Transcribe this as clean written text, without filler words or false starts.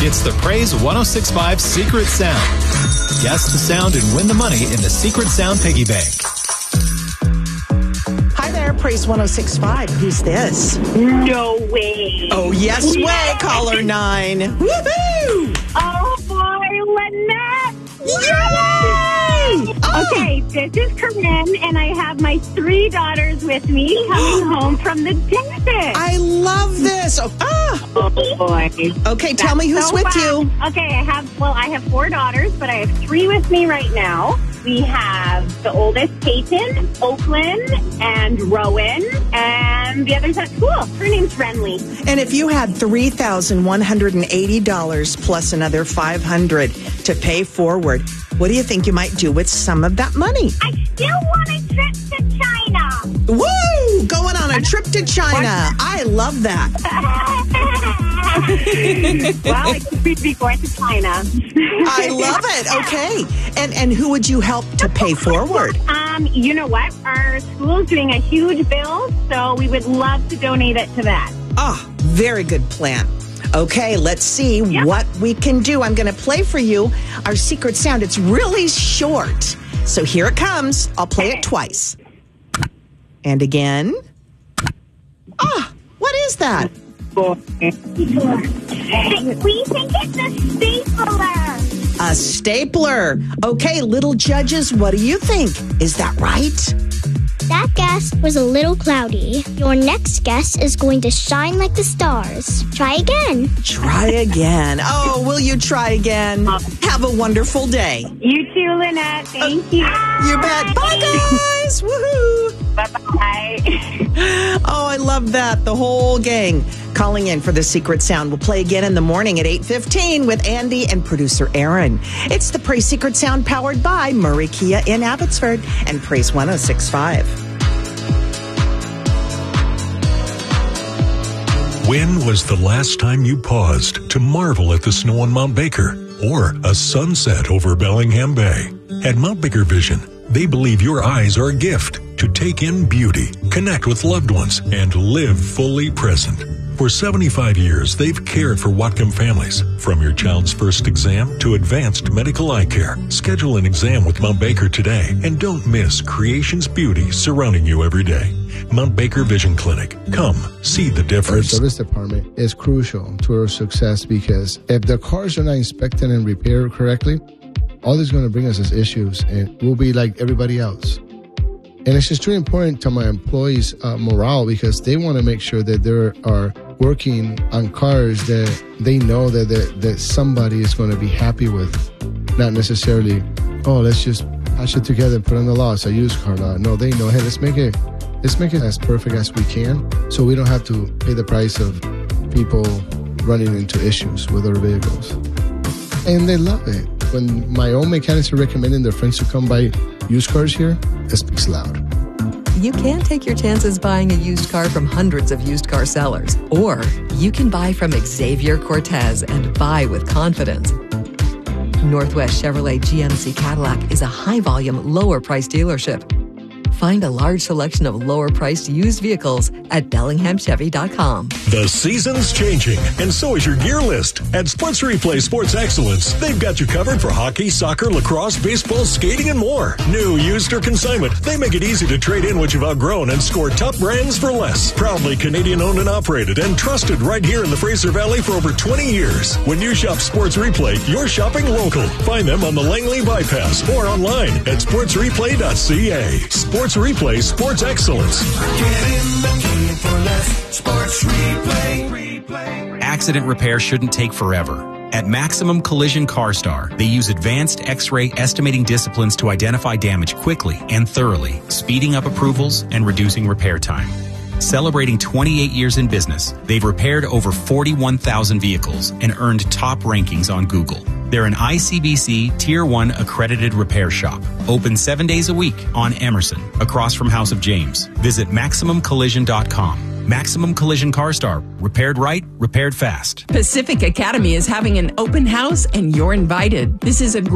It's the Praise 106.5 Secret Sound. Guess the sound and win the money in the Secret Sound Piggy Bank. Hi there, Praise 106.5. Who's this? No way. Oh, yes way, caller 9. Woohoo! Oh, boy, Lynette. Yay! Okay, this is Corinne, and I have my 3 daughters with me coming home from the dentist. I love this. Oh, Oh, boy. Okay, tell me who's So with fun. you. Okay, I have 4 daughters, but I have 3 with me right now. We have the oldest, Peyton, Oakland, and Rowan, and the other's at school. Her name's Renly. And if you had $3,180 plus another $500 to pay forward, what do you think you might do with some of that money? I still want a trip to China. Woo! Going on a trip to China. I love that. Well, I think we'd be going to China. I love it. Okay. And who would you help to pay forward? You know what? Our school's doing a huge bill, so we would love to donate it to that. Oh, very good plan. Okay, let's see what we can do. I'm going to play for you our secret sound. It's really short. So here it comes. I'll play it twice. And again. Ah, what is that? We think it's a stapler. A stapler. Okay, little judges, what do you think? Is that right? That guess was a little cloudy. Your next guess is going to shine like the stars. Try again. Try again. Oh, will you try again? Have a wonderful day. You too, Lynette. Thank you. You bet. Bye, guys. Woohoo. Bye-bye. Oh, I love that. The whole gang calling in for the secret sound. We'll play again in the morning at 8:15 with Andy and producer Aaron. It's the Praise Secret Sound powered by Murray Kia in Abbotsford and Praise 106.5. When was the last time you paused to marvel at the snow on Mount Baker or a sunset over Bellingham Bay? At Mount Baker Vision, they believe your eyes are a gift to take in beauty, connect with loved ones, and live fully present. For 75 years, they've cared for Whatcom families. From your child's first exam to advanced medical eye care, schedule an exam with Mount Baker today and don't miss creation's beauty surrounding you every day. Mount Baker Vision Clinic. Come, see the difference. Our service department is crucial to our success because if the cars are not inspected and repaired correctly, all this is going to bring us is issues, and we'll be like everybody else. And it's just really important to my employees' morale because they want to make sure that they are working on cars that they know that somebody is going to be happy with, not necessarily, oh, let's just patch it together and put it on the lot. It's a used car lot. No, they know, hey, let's make it as perfect as we can so we don't have to pay the price of people running into issues with our vehicles. And they love it. When my own mechanics are recommending their friends to come buy used cars here, it speaks loud. You can take your chances buying a used car from hundreds of used car sellers. Or you can buy from Xavier Cortez and buy with confidence. Northwest Chevrolet GMC Cadillac is a high-volume, lower-priced dealership. Find a large selection of lower-priced used vehicles at BellinghamChevy.com. The season's changing, and so is your gear list. At Sports Replay Sports Excellence, they've got you covered for hockey, soccer, lacrosse, baseball, skating, and more. New, used, or consignment, they make it easy to trade in what you've outgrown and score top brands for less. Proudly Canadian-owned and operated and trusted right here in the Fraser Valley for over 20 years. When you shop Sports Replay, you're shopping local. Find them on the Langley Bypass or online at sportsreplay.ca. Sports Replay Sports Excellence. Get in the game for less. Sports Replay. Accident repair shouldn't take forever. At Maximum Collision CarStar, they use advanced X-ray estimating disciplines to identify damage quickly and thoroughly, speeding up approvals and reducing repair time. Celebrating 28 years in business, they've repaired over 41,000 vehicles and earned top rankings on Google. They're an ICBC Tier 1 accredited repair shop. Open 7 days a week on Emerson, across from House of James. Visit MaximumCollision.com. Maximum Collision CarStar. Repaired right, repaired fast. Pacific Academy is having an open house and you're invited. This is a